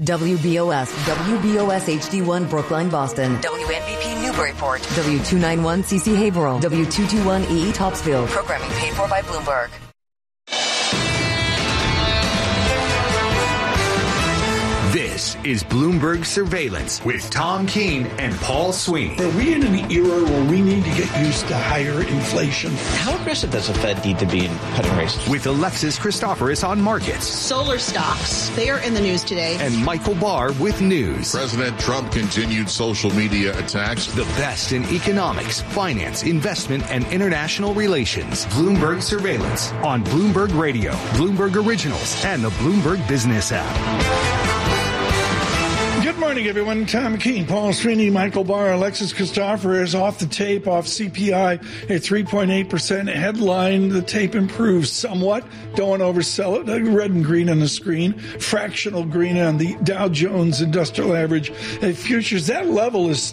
WBOS HD1 Brookline, Boston. WNBP Newburyport. W291 CC Haverhill. W221 EE Topsfield. Programming paid for by Bloomberg. This is Bloomberg Surveillance with Tom Keene and Paul Sweeney. Are we in an era where we need to get used to higher inflation? How aggressive does the Fed need to be in cutting rates? With Alexis Christoforous on markets. Solar stocks, they are in the news today. And Michael Barr with news. President Trump continued social media attacks. The best in economics, finance, investment, and international relations. Bloomberg Surveillance on Bloomberg Radio, Bloomberg Originals, and the Bloomberg Business app. Good morning, everyone. Tom Keene, Paul Sweeney, Michael Barr, Alexis Christoforous off the tape, off CPI at 3.8% headline. The tape improves somewhat. Don't want to oversell it. Red and green on the screen. Fractional green on the Dow Jones Industrial Average futures. That level is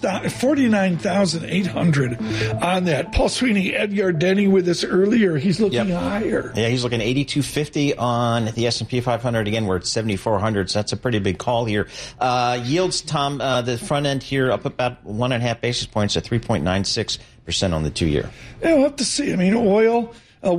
49,800 on that. Paul Sweeney, Ed Yardeni with us earlier. He's looking higher. Yeah, he's looking 8250 on the S&P 500. Again, we're at 7,400, so that's a pretty big call here. Yields, Tom, the front end here up about 1.5 basis points at 3.96% on the 2-year. Yeah, we'll have to see. I mean, oil,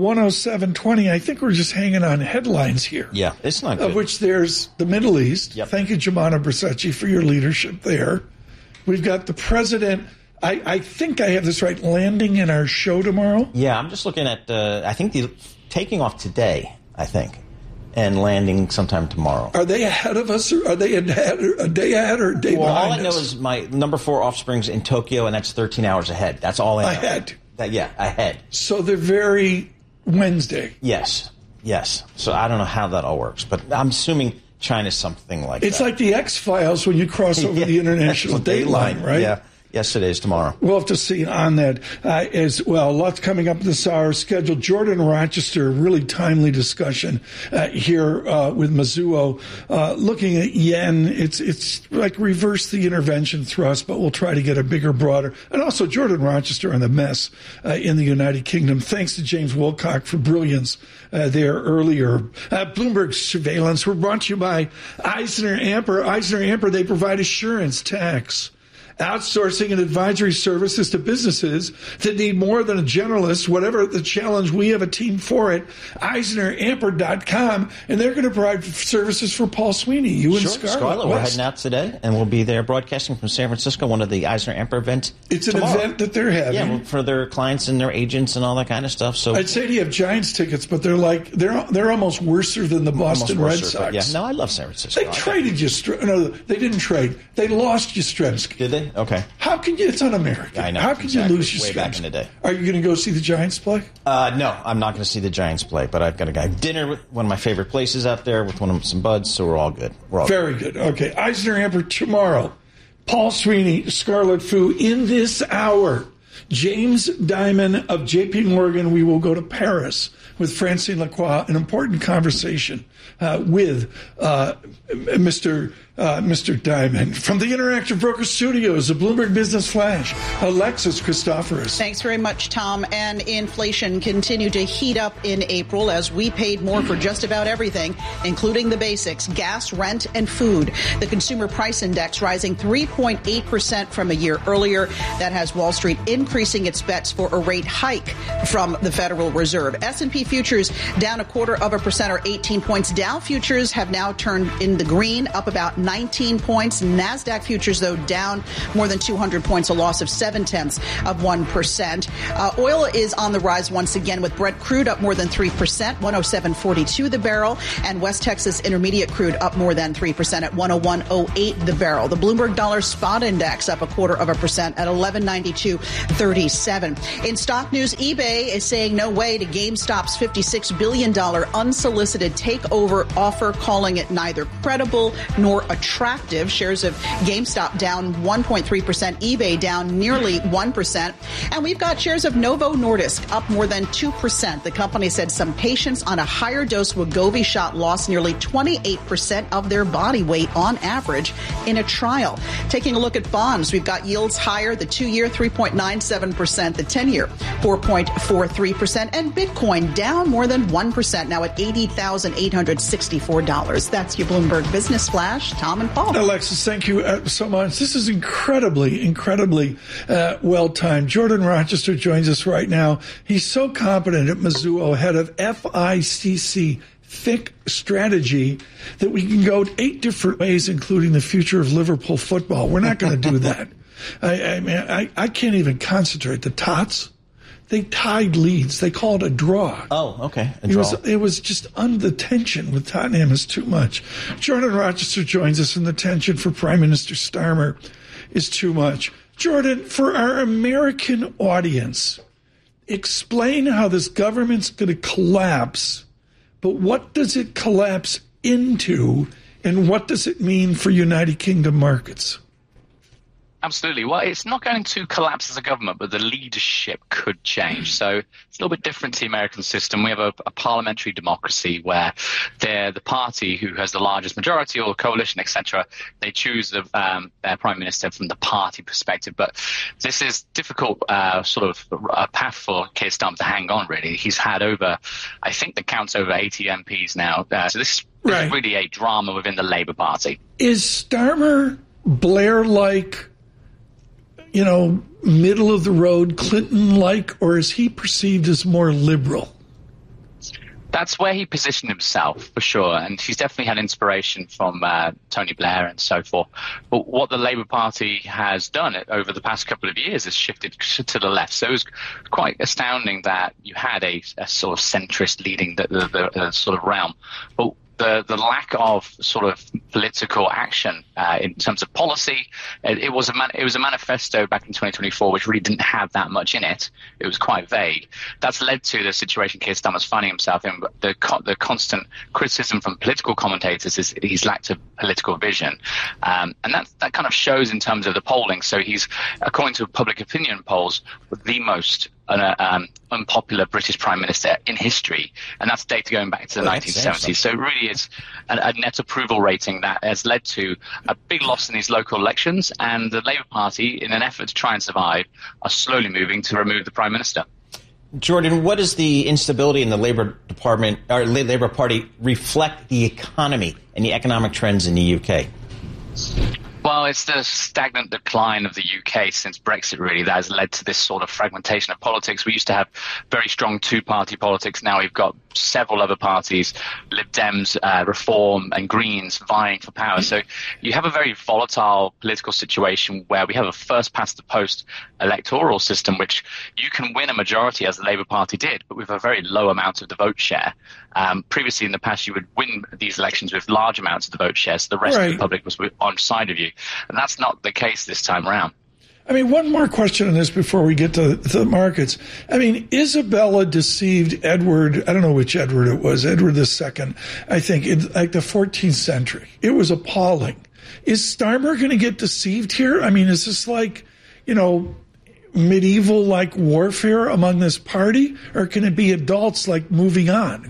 107.20. I think we're just hanging on headlines here. Yeah, it's not good. Of which there's the Middle East. Yep. Thank you, Jemana Brzezinski, for your leadership there. We've got the president. I think I have this right, landing in our show tomorrow. Yeah, I'm just looking at, I think the taking off today, I think. And landing sometime tomorrow. Are they ahead of us, or are they a day ahead or a day behind us? All I know is my number 4 offspring's in Tokyo, and that's 13 hours ahead. That's all I know. Ahead. Ahead. So they're very Wednesday. Yes. So I don't know how that all works, but I'm assuming China's something like that. It's like the X-Files when you cross over the international date line, right? Yeah. Yesterday's tomorrow. We'll have to see on that as well. Lots coming up this hour scheduled. Jordan Rochester, really timely discussion here with Mizuho. Looking at yen, it's like reverse the intervention thrust, but we'll try to get a bigger, broader. And also Jordan Rochester on the mess in the United Kingdom. Thanks to James Wilcock for brilliance there earlier. Bloomberg Surveillance, we're brought to you by Eisner Amper. Eisner Amper, they provide assurance, tax, outsourcing and advisory services to businesses that need more than a generalist. Whatever the challenge, we have a team for it. EisnerAmper.com, and they're going to provide services for Paul Sweeney, and Scarlett. We're heading out today, and we'll be there broadcasting from San Francisco, one of the Eisner Amper events. It's an event that they're having. Yeah, for their clients and their agents and all that kind of stuff. So I'd say you have Giants tickets, but they're almost worse than the Boston Red Sox. Yeah, no, I love San Francisco. They traded you. No, they didn't trade. They lost Yastrzemski. Did they? Okay. How can you? It's un-American. I know. How can you lose Yastrzemski? Way back in the day. Are you going to go see the Giants play? No, I'm not going to see the Giants play, but I've got to go dinner with one of my favorite places out there with some buds, so we're all good. Very good. Okay, Eisner Amper tomorrow. Paul Sweeney, Scarlett Fu in this hour. James Dimon of J.P. Morgan. We will go to Paris with Francine Lacroix, an important conversation with Mr. Dimon. From the Interactive Broker Studios, the Bloomberg Business Flash, Alexis Christoforous. Thanks very much, Tom. And inflation continued to heat up in April as we paid more for just about everything, including the basics, gas, rent, and food. The Consumer Price Index rising 3.8% from a year earlier. That has Wall Street increasing its bets for a rate hike from the Federal Reserve. S&P futures down 0.25% or 18 points. Dow futures have now turned in the green, up about 19 points. NASDAQ futures, though, down more than 200 points, a loss of 0.7%. Oil is on the rise once again, with Brent crude up more than 3%, 107.42 the barrel, and West Texas Intermediate crude up more than 3% at 101.08 the barrel. The Bloomberg Dollar Spot Index up 0.25% at 1192.37. In stock news, eBay is saying no way to GameStop's $56 billion unsolicited takeover offer, calling it neither credible nor attractive. Shares of GameStop down 1.3%, eBay down nearly 1%. And we've got shares of Novo Nordisk up more than 2%. The company said some patients on a higher dose Wegovy shot lost nearly 28% of their body weight on average in a trial. Taking a look at bonds, we've got yields higher. The 2-year 3.96%, 4.7%, the 10-year 4.43%, and Bitcoin down more than 1%, now at $80,864. That's your Bloomberg Business Flash. Tom and Paul. Alexis, thank you so much. This is incredibly well-timed. Jordan Rochester joins us right now. He's so competent at Mizuho, head of FICC FIC strategy, that we can go 8 different ways, including the future of Liverpool football. We're not going to do that. I can't even concentrate. The Tots, they tied Leeds. They call it a draw. Oh, okay. A draw. It was just the tension with Tottenham is too much. Jordan Rochester joins us, and the tension for Prime Minister Starmer is too much. Jordan, for our American audience, explain how this government's going to collapse, but what does it collapse into, and what does it mean for United Kingdom markets? Absolutely. Well, it's not going to collapse as a government, but the leadership could change. So it's a little bit different to the American system. We have a parliamentary democracy where the party who has the largest majority or coalition, etc., they choose their prime minister from the party perspective. But this is difficult, sort of a path for Keir Starmer to hang on, really. He's had over 80 MPs now. So this is really a drama within the Labour Party. Is Starmer Blair-like, middle of the road, Clinton-like, or is he perceived as more liberal? That's where he positioned himself, for sure. And he's definitely had inspiration from Tony Blair and so forth. But what the Labour Party has done over the past couple of years is shifted to the left. So it was quite astounding that you had a sort of centrist leading the sort of realm. But the lack of sort of political action in terms of policy, it was a manifesto back in 2024 which really didn't have that much in it. It was quite vague. That's led to the situation Keir Starmer's finding himself in. The constant criticism from political commentators is he's lacked a political vision, and that kind of shows in terms of the polling. So he's, according to public opinion polls, the most unpopular British Prime Minister in history, and that's data going back to the 1970s. So it really is a net approval rating that has led to a big loss in these local elections, and the Labour Party, in an effort to try and survive, are slowly moving to remove the Prime Minister. Jordan, what does the instability in the Labour Department or Labour Party reflect the economy and the economic trends in the UK? Well, it's the stagnant decline of the UK since Brexit, really, that has led to this sort of fragmentation of politics. We used to have very strong two-party politics. Now we've got several other parties, Lib Dems, Reform and Greens vying for power. So you have a very volatile political situation where we have a first-past-the-post electoral system, which you can win a majority, as the Labour Party did, but with a very low amount of the vote share. Previously in the past, you would win these elections with large amounts of the vote share, so the rest of the public was on side of you. And that's not the case this time around. I mean, one more question on this before we get to the markets. I mean, Isabella deceived Edward, I don't know which Edward it was, Edward II, I think, in like the 14th century. It was appalling. Is Starmer going to get deceived here? I mean, is this like, medieval-like warfare among this party? Or can it be adults like moving on?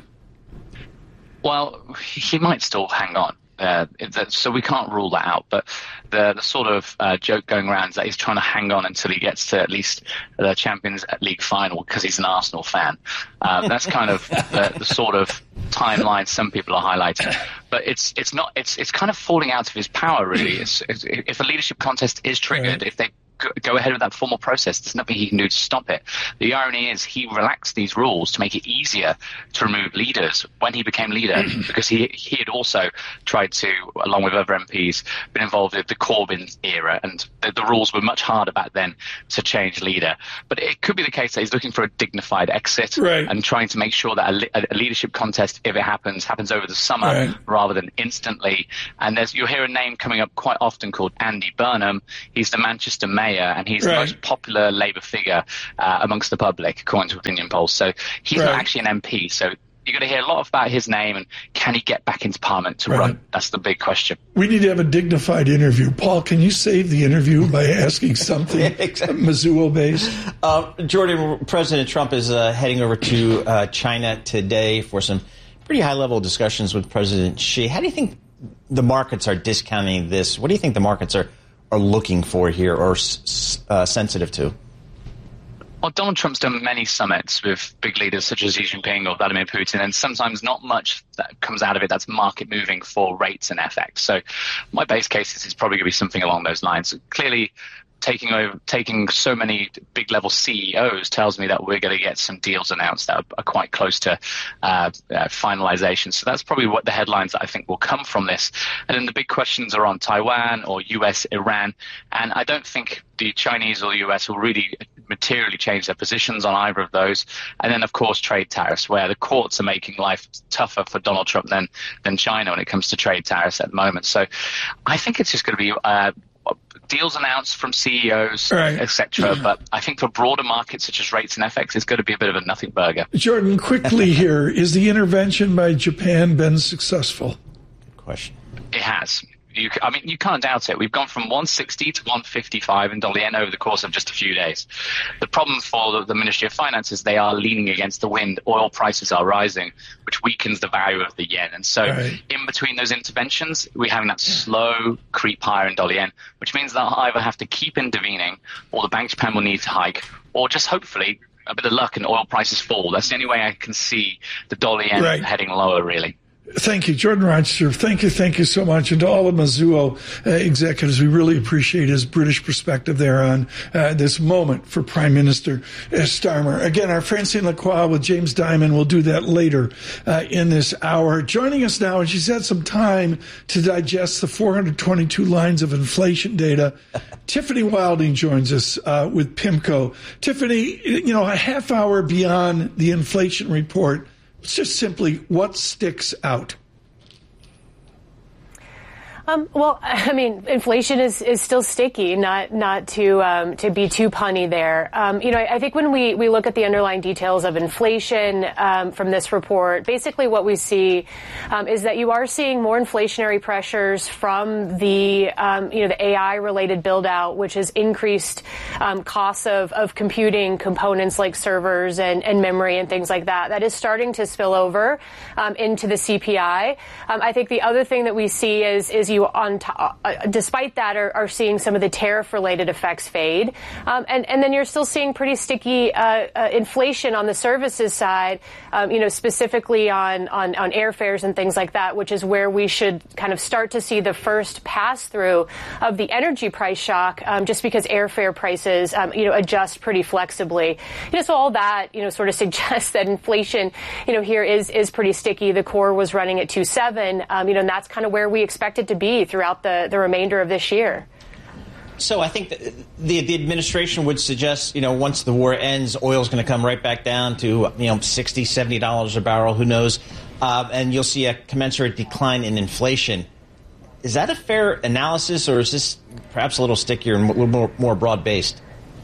Well, he might still hang on. So we can't rule that out. But the sort of joke going around is that he's trying to hang on until he gets to at least the Champions League final because he's an Arsenal fan. That's kind of the sort of timeline some people are highlighting. But it's kind of falling out of his power, really. If a leadership contest is triggered, if they go ahead with that formal process, there's nothing he can do to stop it. The irony is he relaxed these rules to make it easier to remove leaders when he became leader, because he had also tried to, along with other MPs, been involved with the Corbyn era, and the rules were much harder back then to change leader. But it could be the case that he's looking for a dignified exit and trying to make sure that a leadership contest, if it happens over the summer rather than instantly. And you'll hear a name coming up quite often called Andy Burnham. He's the Manchester mayor, and he's the most popular Labour figure amongst the public, according to opinion polls. So he's not actually an MP. So you're going to hear a lot about his name, and can he get back into Parliament to run? That's the big question. We need to have a dignified interview. Paul, can you save the interview by asking something Mizuho-based? Jordan, President Trump is heading over to China today for some pretty high-level discussions with President Xi. How do you think the markets are discounting this? What do you think the markets are looking for here or sensitive to? Well, Donald Trump's done many summits with big leaders such as Xi Jinping or Vladimir Putin, and sometimes not much that comes out of it that's market moving for rates and FX. So my base case is it's probably going to be something along those lines. Clearly, taking so many big level CEOs tells me that we're going to get some deals announced that are quite close to finalization. So that's probably what the headlines that I think will come from this. And then the big questions are on Taiwan or US, Iran. And I don't think the Chinese or the US will really materially change their positions on either of those. And then, of course, trade tariffs, where the courts are making life tougher for Donald Trump than China when it comes to trade tariffs at the moment. So I think it's just going to be deals announced from CEOs, right, etc. But I think for broader markets such as rates and FX, it's going to be a bit of a nothing burger. Jordan, quickly here, is the intervention by Japan been successful? Good question. It has. You can't doubt it. We've gone from 160 to 155 in dollar yen over the course of just a few days. The problem for the Ministry of Finance is they are leaning against the wind. Oil prices are rising, which weakens the value of the yen. And so in between those interventions, we're having that slow creep higher in dollar yen, which means they'll either have to keep intervening or the Bank of Japan will need to hike, or just hopefully a bit of luck and oil prices fall. That's the only way I can see the dollar yen heading lower, really. Thank you, Jordan Rochester. Thank you so much. And to all of Mizuho executives, we really appreciate his British perspective there on this moment for Prime Minister Starmer. Again, our Francine Lacroix with James Dimon will do that later in this hour. Joining us now, and she's had some time to digest the 422 lines of inflation data, Tiffany Wilding joins us with PIMCO. Tiffany, a half hour beyond the inflation report, it's just simply what sticks out. Well, I mean, inflation is still sticky, not to be too punny there. I think when we look at the underlying details of inflation from this report, basically what we see is that you are seeing more inflationary pressures from the AI related build out, which has increased costs of computing components like servers and memory and things like that. That is starting to spill over into the CPI. I think the other thing that we see is you despite that are seeing some of the tariff related effects fade. And then you're still seeing pretty sticky inflation on the services side, specifically on airfares and things like that, which is where we should kind of start to see the first pass through of the energy price shock, just because airfare prices, adjust pretty flexibly. So all that, sort of suggests that inflation, here is pretty sticky. The core was running at 2.7, and that's kind of where we expect it to be throughout the remainder of this year. So I think the administration would suggest, once the war ends, oil's going to come right back down to, $60, $70 a barrel, who knows, and you'll see a commensurate decline in inflation. Is that a fair analysis, or is this perhaps a little stickier and a little more broad-based?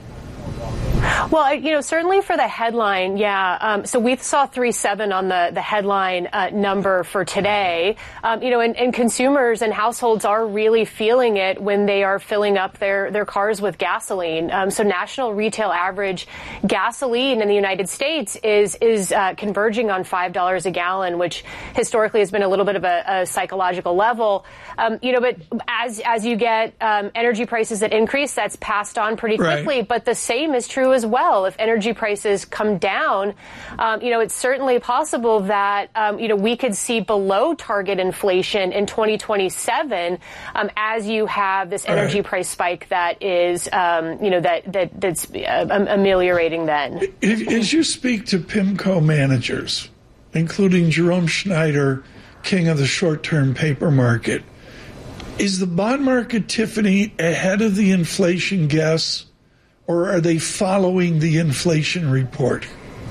Well, certainly for the headline, yeah. So we saw 3.7 on the headline number for today. And consumers and households are really feeling it when they are filling up their cars with gasoline. So national retail average gasoline in the United States is converging on $5 a gallon, which historically has been a little bit of a psychological level. But as you get energy prices that increase, that's passed on pretty quickly. Right. But the same is true as well. If energy prices come down, it's certainly possible that, we could see below target inflation in 2027 as you have this energy price spike that is, that's ameliorating then. As you speak to PIMCO managers, including Jerome Schneider, king of the short-term paper market, is the bond market, Tiffany, ahead of the inflation guess? Or are they following the inflation report?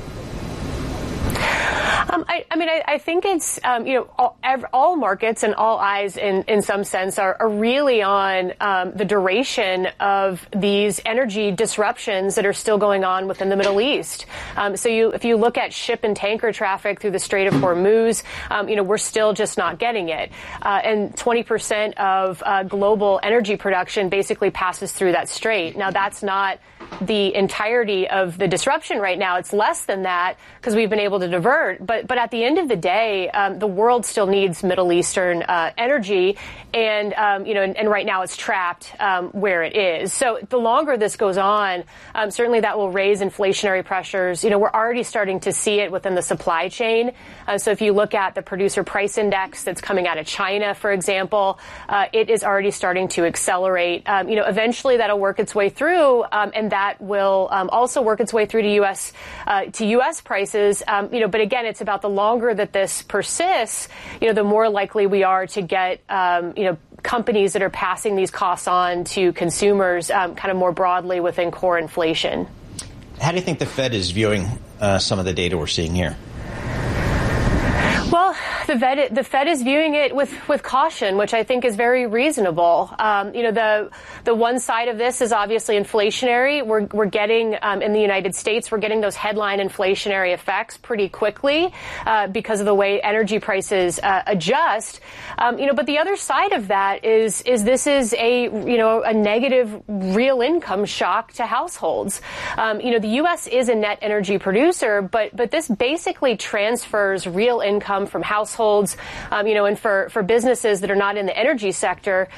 I think it's, all markets and all eyes in some sense are really on the duration of these energy disruptions that are still going on within the Middle East. If you look at ship and tanker traffic through the Strait of Hormuz, we're still just not getting it. And 20% of global energy production basically passes through that strait. Now, that's not the entirety of the disruption right now. It's less than that because we've been able to divert. But at the end of the day, the world still needs Middle Eastern energy, and and right now it's trapped where it is. So the longer this goes on, certainly that will raise inflationary pressures. We're already starting to see it within the supply chain. So if you look at the producer price index that's coming out of China, for example, it is already starting to accelerate. Eventually that'll work its way through, and that will also work its way through to U.S. prices. But again, it's about the longer that this persists, the more likely we are to get, companies that are passing these costs on to consumers kind of more broadly within core inflation. How do you think the Fed is viewing some of the data we're seeing here? Well, the Fed is viewing it with caution, which I think is very reasonable. The one side of this is obviously inflationary. We're getting in the United States, we're getting those headline inflationary effects pretty quickly because of the way energy prices adjust. But the other side of that is this is a negative real income shock to households. The U.S. is a net energy producer, but this basically transfers real income from households, and for businesses that are not in the energy sector,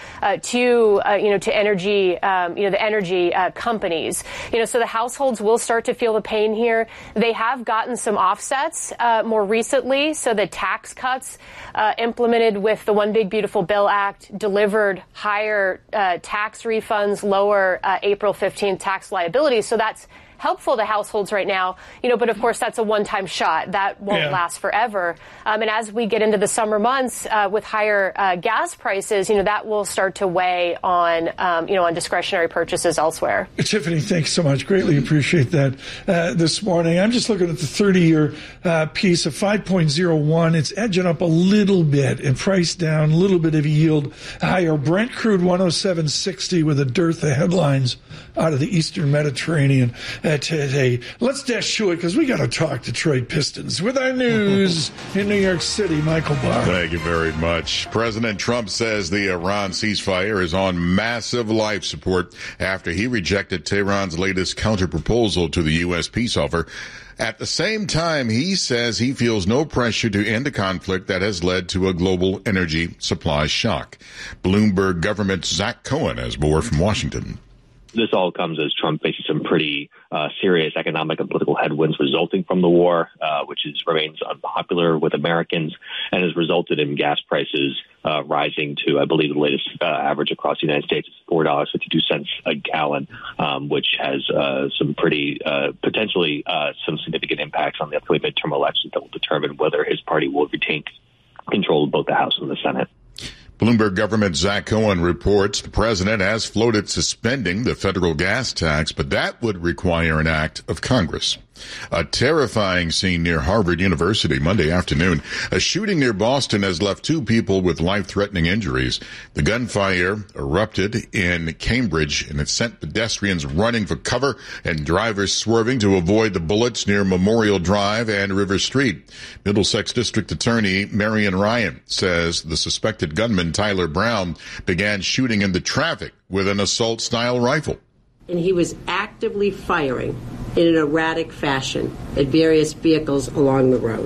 to energy, the energy companies. So the households will start to feel the pain here. They have gotten some offsets more recently. So the tax cuts implemented with the One Big Beautiful Bill Act delivered higher tax refunds, lower April 15th tax liability. So that's helpful to households right now, but of course that's a one-time shot. That won't last forever. And as we get into the summer months with higher gas prices, that will start to weigh on, on discretionary purchases elsewhere. Tiffany, thanks so much. Greatly appreciate that this morning. I'm just looking at the 30-year piece of 5.01. It's edging up a little bit and price down, a little bit of yield higher. Brent crude 107.60 with a dearth of headlines out of the Eastern Mediterranean today. Let's dash to it because we got to talk Detroit Pistons with our news in New York City. Michael Barr. Thank you very much. President Trump says the Iran ceasefire is on massive life support after he rejected Tehran's latest counterproposal to the U.S. peace offer. At the same time, he says he feels no pressure to end a conflict that has led to a global energy supply shock. Bloomberg government Zach Cohen has more from Washington. This all comes as Trump faces some pretty serious economic and political headwinds resulting from the war, which remains unpopular with Americans and has resulted in gas prices rising to, I believe, the latest average across the United States is $4.52 a gallon, which has some pretty potentially some significant impacts on the upcoming midterm elections that will determine whether his party will retain control of both the House and the Senate. Bloomberg government Zach Cohen reports the president has floated suspending the federal gas tax, but that would require an act of Congress. A terrifying scene near Harvard University Monday afternoon. A shooting near Boston has left 2 people with life-threatening injuries. The gunfire erupted in Cambridge, and it sent pedestrians running for cover and drivers swerving to avoid the bullets near Memorial Drive and River Street. Middlesex District Attorney Marion Ryan says the suspected gunman, Tyler Brown, began shooting into traffic with an assault-style rifle. And he was actively firing in an erratic fashion at various vehicles along the road.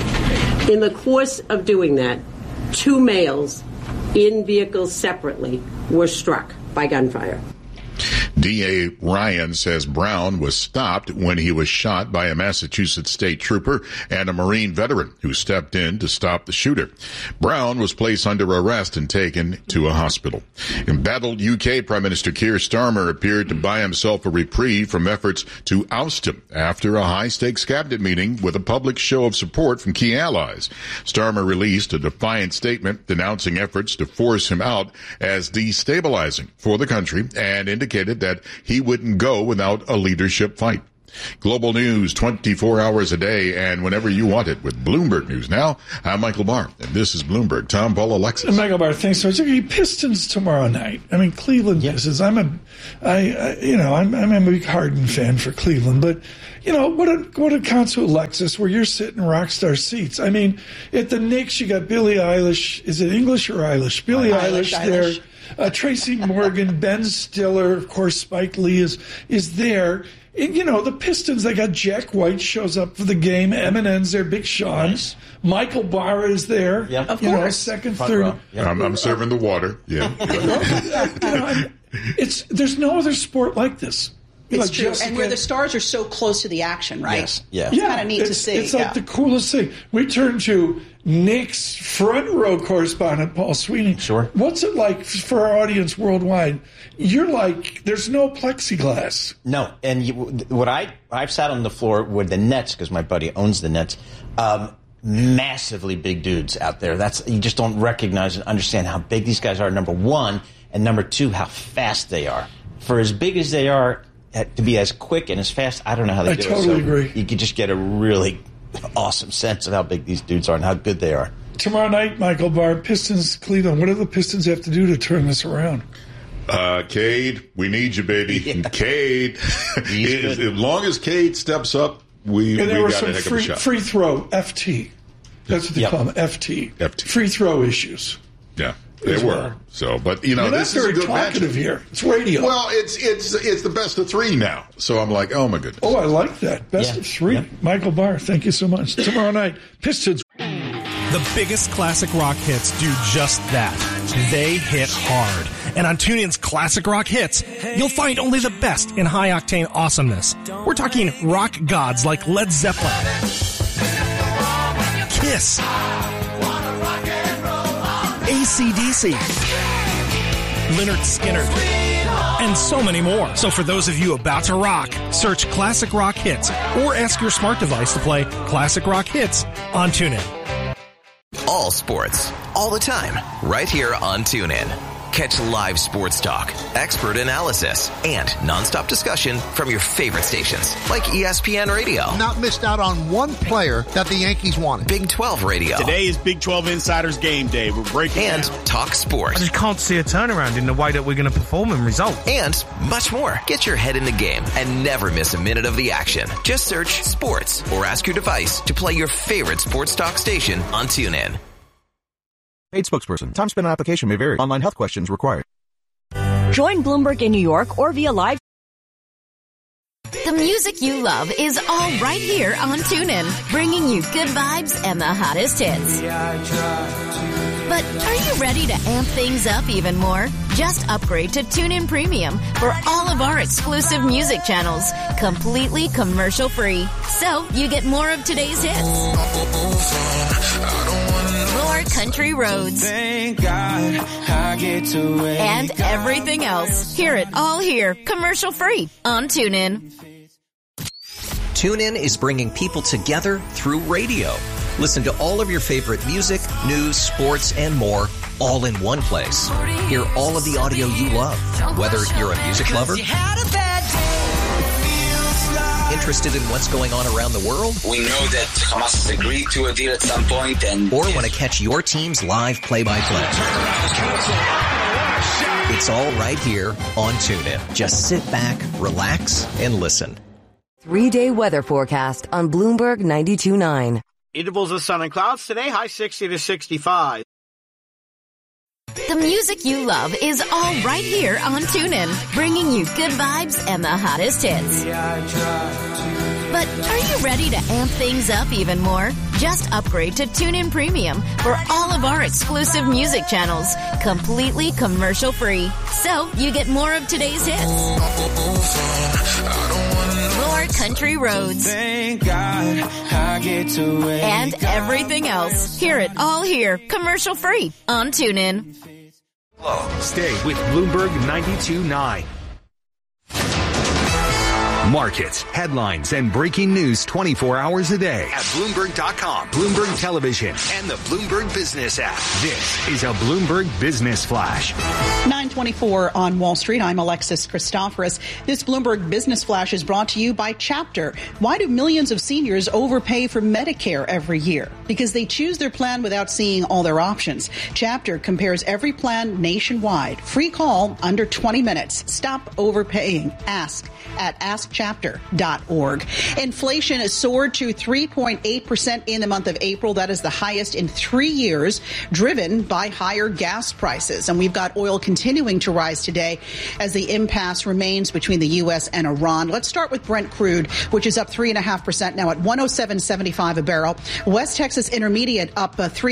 In the course of doing that, 2 males in vehicles separately were struck by gunfire. D.A. Ryan says Brown was stopped when he was shot by a Massachusetts state trooper and a Marine veteran who stepped in to stop the shooter. Brown was placed under arrest and taken to a hospital. Embattled UK Prime Minister Keir Starmer appeared to buy himself a reprieve from efforts to oust him after a high-stakes cabinet meeting with a public show of support from key allies. Starmer released a defiant statement denouncing efforts to force him out as destabilizing for the country and indicated that he wouldn't go without a leadership fight. Global news 24 hours a day and whenever you want it with Bloomberg News. Now, I'm Michael Barr, and this is Bloomberg. Tom, Paul, Alexis. And Michael Barr, thanks so much. Okay, Pistons tomorrow night. I mean, Cleveland Pistons. I'm a big Harden fan for Cleveland, but what accounts to Alexis where you're sitting in rock star seats? I mean, at the Knicks, you got Billie Eilish. Is it English or Eilish? Billie Eilish there. Tracy Morgan, Ben Stiller, of course, Spike Lee is there. And, the Pistons, they got Jack White shows up for the game. Eminem's there, Big Sean. Nice. Michael Barr is there. Yeah, of course. Second, third. Yeah. I'm serving the water. Yeah. There's no other sport like this. It's true, and where the stars are so close to the action, right? Yes. Yeah. It's kind of neat to see. It's like the coolest thing. We turn to Knicks front row correspondent Paul Sweeney. Sure. What's it like for our audience worldwide? You're like, there's no plexiglass. No, and I've sat on the floor with the Nets because my buddy owns the Nets. Massively big dudes out there. You just don't recognize and understand how big these guys are. Number one, and number two, how fast they are. For as big as they are, to be as quick and as fast, I don't know how they do it. I totally agree. You could just get a really awesome sense of how big these dudes are and how good they are. Tomorrow night, Michael Barr, Pistons, Cleveland. What do the Pistons have to do to turn this around? Cade, we need you, baby. Yeah. Cade. As long as Cade steps up, we got a heck of a shot. Free throw, FT. That's what they call them, FT. Free throw issues. Yeah. They were. So, but this is a good matchup here. It's radio. Well, it's the best of three now. So I'm like, oh my goodness. Oh, I like that. Best of three. Yeah. Michael Barr, thank you so much. Tomorrow night, Pistons. The biggest classic rock hits do just that. They hit hard. And on TuneIn's Classic Rock Hits, you'll find only the best in high-octane awesomeness. We're talking rock gods like Led Zeppelin, Kiss, AC/DC, Lynyrd Skynyrd, and so many more. So for those of you about to rock, search Classic Rock Hits or ask your smart device to play Classic Rock Hits on TuneIn. All sports, all the time, right here on TuneIn. Catch live sports talk, expert analysis, and nonstop discussion from your favorite stations, like ESPN Radio. Not missed out on one player that the Yankees wanted. Big 12 Radio. Today is Big 12 Insiders Game Day. We're breaking and down. Talk sports. I just can't see a turnaround in the way that we're going to perform and result. And much more. Get your head in the game and never miss a minute of the action. Just search sports or ask your device to play your favorite sports talk station on TuneIn. Paid spokesperson. Time spent on application may vary. Online health questions required. Join Bloomberg in New York or via live. The music you love is all right here on TuneIn, bringing you good vibes and the hottest hits. But are you ready to amp things up even more? Just upgrade to TuneIn Premium for all of our exclusive music channels, completely commercial-free. So you get more of today's hits. More country roads. Thank God I get to and everything else. Hear it all here, commercial-free on TuneIn. TuneIn is bringing people together through radio. Listen to all of your favorite music, news, sports, and more all in one place. Hear all of the audio you love, whether you're a music lover, interested in what's going on around the world? We know that Hamas has agreed to a deal at some point, and or want to catch your team's live play-by-play. It's all right here on TuneIn. Just sit back, relax, and listen. 3-day weather forecast on Bloomberg 92.9. Intervals of sun and clouds today, high 60 to 65. The music you love is all right here on TuneIn, bringing you good vibes and the hottest hits. But are you ready to amp things up even more? Just upgrade to TuneIn Premium for all of our exclusive music channels, completely commercial-free. So you get more of today's hits. More country roads. Thank God I get to and everything else. Hear it all here, commercial-free on TuneIn. Stay with Bloomberg 92.9. Markets, headlines, and breaking news 24 hours a day at Bloomberg.com, Bloomberg Television, and the Bloomberg Business app. This is a Bloomberg Business Flash. 9:24 on Wall Street. I'm Alexis Christoforous. This Bloomberg Business Flash is brought to you by Chapter. Why do millions of seniors overpay for Medicare every year? Because they choose their plan without seeing all their options. Chapter compares every plan nationwide. Free call under 20 minutes. Stop overpaying. Ask at askchapter.org. Inflation has soared to 3.8% in the month of April. That is the highest in 3 years, driven by higher gas prices. And we've got oil continuing to rise today as the impasse remains between the U.S. and Iran. Let's start with Brent crude, which is up 3.5% now at $107.75 a barrel. West Texas Intermediate up 3